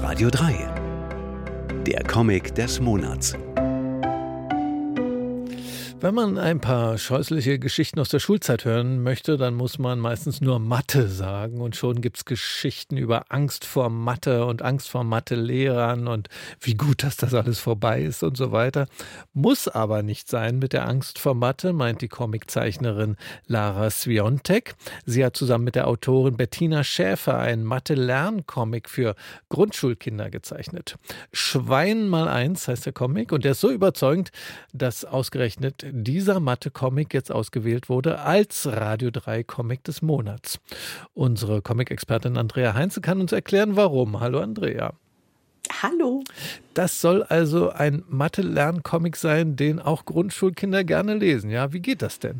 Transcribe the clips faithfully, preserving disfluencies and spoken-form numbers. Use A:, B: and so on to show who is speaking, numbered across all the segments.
A: Radio drei. Der Comic des Monats.
B: Wenn man ein paar scheußliche Geschichten aus der Schulzeit hören möchte, dann muss man meistens nur Mathe sagen. Und schon gibt's Geschichten über Angst vor Mathe und Angst vor Mathe-Lehrern und wie gut, dass das alles vorbei ist und so weiter. Muss aber nicht sein mit der Angst vor Mathe, meint die Comiczeichnerin Lara Swiontek. Sie hat zusammen mit der Autorin Bettina Schäfer einen Mathe-Lern-Comic für Grundschulkinder gezeichnet. Schwein mal eins heißt der Comic und der ist so überzeugend, dass ausgerechnet dieser Mathe-Comic jetzt ausgewählt wurde als Radio drei Comic des Monats. Unsere Comic-Expertin Andrea Heinze kann uns erklären, warum. Hallo Andrea.
C: Hallo.
B: Das soll also ein Mathe-Lern-Comic sein, den auch Grundschulkinder gerne lesen. Ja, wie geht das denn?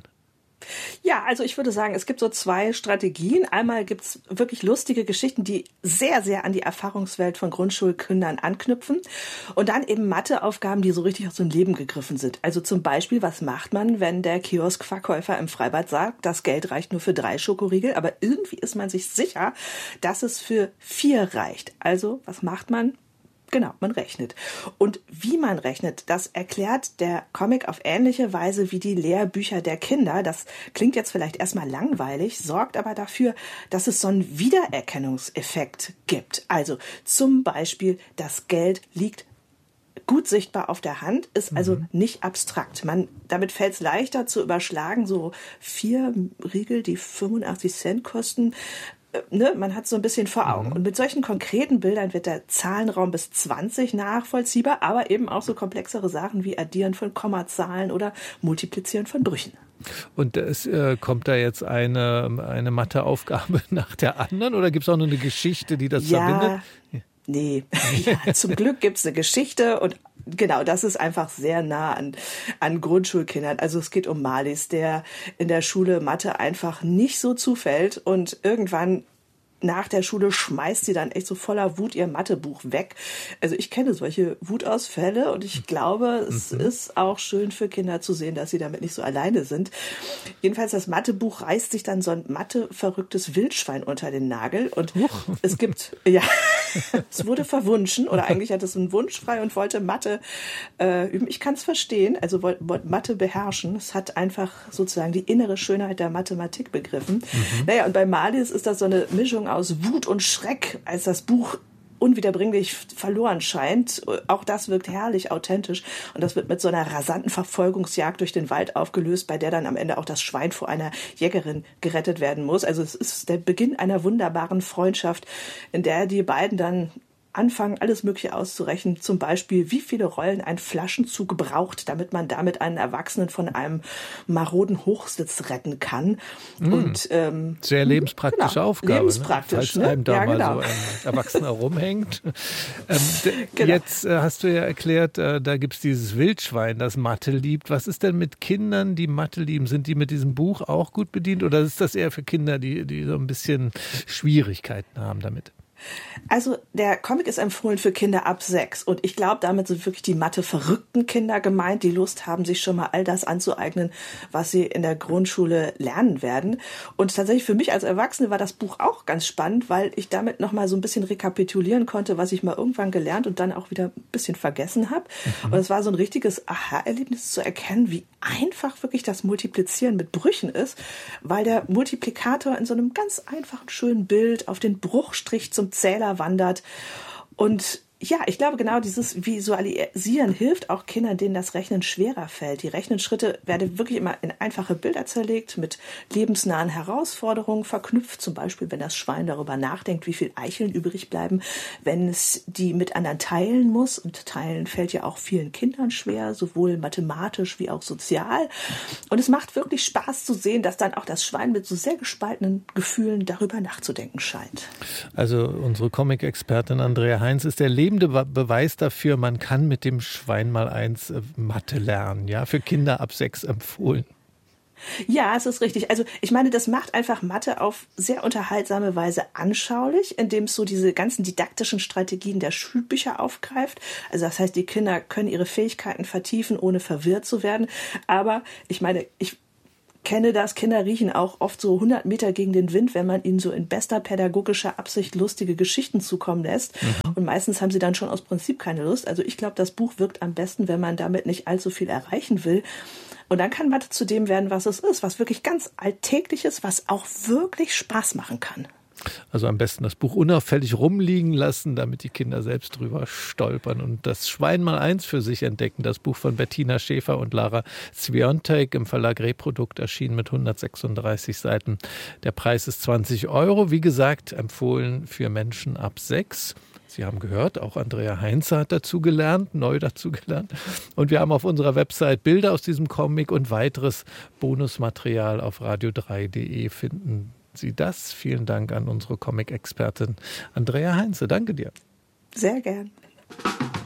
C: Ja, also ich würde sagen, es gibt so zwei Strategien. Einmal gibt es wirklich lustige Geschichten, die sehr, sehr an die Erfahrungswelt von Grundschulkindern anknüpfen. Und dann eben Matheaufgaben, die so richtig aus dem Leben gegriffen sind. Also zum Beispiel, was macht man, wenn der Kioskverkäufer im Freibad sagt, das Geld reicht nur für drei Schokoriegel, aber irgendwie ist man sich sicher, dass es für vier reicht. Also, was macht man? Genau, man rechnet. Und wie man rechnet, das erklärt der Comic auf ähnliche Weise wie die Lehrbücher der Kinder. Das klingt jetzt vielleicht erstmal langweilig, sorgt aber dafür, dass es so einen Wiedererkennungseffekt gibt. Also zum Beispiel, das Geld liegt gut sichtbar auf der Hand, ist also mhm. nicht abstrakt. Man, damit fällt es leichter zu überschlagen, so vier Riegel, die fünfundachtzig Cent kosten. Ne, man hat so ein bisschen vor Augen. Mhm. Und mit solchen konkreten Bildern wird der Zahlenraum bis zwanzig nachvollziehbar, aber eben auch so komplexere Sachen wie Addieren von Kommazahlen oder Multiplizieren von Brüchen.
B: Und es äh, kommt da jetzt eine, eine Matheaufgabe nach der anderen oder gibt es auch noch eine Geschichte, die das
C: ja,
B: verbindet?
C: Nee, ja, zum Glück gibt es eine Geschichte und genau, das ist einfach sehr nah an, an Grundschulkindern. Also es geht um Malis, der in der Schule Mathe einfach nicht so zufällt und irgendwann nach der Schule schmeißt sie dann echt so voller Wut ihr Mathebuch weg. Also ich kenne solche Wutausfälle und ich glaube, es mhm. ist auch schön für Kinder zu sehen, dass sie damit nicht so alleine sind. Jedenfalls das Mathebuch reißt sich dann so ein Mathe-verrücktes Wildschwein unter den Nagel und Huch. es gibt, ja, es wurde verwunschen oder eigentlich hat es einen Wunsch frei und wollte Mathe äh, üben. Ich kann es verstehen, also wollte wollt Mathe beherrschen. Es hat einfach sozusagen die innere Schönheit der Mathematik begriffen. Mhm. Naja, und bei Malis ist das so eine Mischung aus Wut und Schreck, als das Buch unwiederbringlich verloren scheint. Auch das wirkt herrlich authentisch. Und das wird mit so einer rasanten Verfolgungsjagd durch den Wald aufgelöst, bei der dann am Ende auch das Schwein vor einer Jägerin gerettet werden muss. Also es ist der Beginn einer wunderbaren Freundschaft, in der die beiden dann anfangen, alles Mögliche auszurechnen. Zum Beispiel, wie viele Rollen ein Flaschenzug braucht, damit man damit einen Erwachsenen von einem maroden Hochsitz retten kann.
B: Mm,
C: und ähm,
B: sehr lebenspraktische genau, Aufgabe.
C: Lebenspraktisch,
B: ne? Falls einem da
C: ja,
B: mal
C: genau.
B: so ein Erwachsener rumhängt. ähm, d-
C: genau.
B: Jetzt äh, hast du ja erklärt, äh, da gibt es dieses Wildschwein, das Mathe liebt. Was ist denn mit Kindern, die Mathe lieben? Sind die mit diesem Buch auch gut bedient oder ist das eher für Kinder, die, die so ein bisschen Schwierigkeiten haben damit?
C: Also der Comic ist empfohlen für Kinder ab sechs und ich glaube, damit sind wirklich die Mathe-verrückten Kinder gemeint, die Lust haben, sich schon mal all das anzueignen, was sie in der Grundschule lernen werden. Und tatsächlich für mich als Erwachsene war das Buch auch ganz spannend, weil ich damit noch mal so ein bisschen rekapitulieren konnte, was ich mal irgendwann gelernt und dann auch wieder ein bisschen vergessen habe. Mhm. Und es war so ein richtiges Aha-Erlebnis zu erkennen, wie einfach wirklich das Multiplizieren mit Brüchen ist, weil der Multiplikator in so einem ganz einfachen, schönen Bild auf den Bruchstrich zum Zähler wandert. Und ja, ich glaube, genau dieses Visualisieren hilft auch Kindern, denen das Rechnen schwerer fällt. Die Rechnungsschritte werden wirklich immer in einfache Bilder zerlegt, mit lebensnahen Herausforderungen verknüpft. Zum Beispiel, wenn das Schwein darüber nachdenkt, wie viel Eicheln übrig bleiben, wenn es die mit anderen teilen muss. Und teilen fällt ja auch vielen Kindern schwer, sowohl mathematisch wie auch sozial. Und es macht wirklich Spaß zu sehen, dass dann auch das Schwein mit so sehr gespaltenen Gefühlen darüber nachzudenken scheint.
B: Also unsere Comic-Expertin Andrea Heinz ist der Leben Beweis dafür, man kann mit dem Schwein mal eins äh, Mathe lernen, ja, für Kinder ab sechs empfohlen.
C: Ja, es ist richtig. Also ich meine, das macht einfach Mathe auf sehr unterhaltsame Weise anschaulich, indem es so diese ganzen didaktischen Strategien der Schulbücher aufgreift. Also das heißt, die Kinder können ihre Fähigkeiten vertiefen, ohne verwirrt zu werden. Aber ich meine, ich kenne das, Kinder riechen auch oft so hundert Meter gegen den Wind, wenn man ihnen so in bester pädagogischer Absicht lustige Geschichten zukommen lässt. Mhm. Und meistens haben sie dann schon aus Prinzip keine Lust. Also ich glaube, das Buch wirkt am besten, wenn man damit nicht allzu viel erreichen will. Und dann kann Mathe zu dem werden, was es ist, was wirklich ganz Alltägliches, was auch wirklich Spaß machen kann.
B: Also am besten das Buch unauffällig rumliegen lassen, damit die Kinder selbst drüber stolpern und das Schwein mal eins für sich entdecken. Das Buch von Bettina Schäfer und Lara Zwiontek im Verlag Reprodukt erschienen mit hundertsechsunddreißig Seiten. Der Preis ist zwanzig Euro. Wie gesagt, empfohlen für Menschen ab sechs. Sie haben gehört, auch Andrea Heinze hat dazugelernt, neu dazugelernt. Und wir haben auf unserer Website Bilder aus diesem Comic und weiteres Bonusmaterial auf radio drei punkt de finden Sie das. Vielen Dank an unsere Comic-Expertin Andrea Heinze. Danke dir.
C: Sehr gern.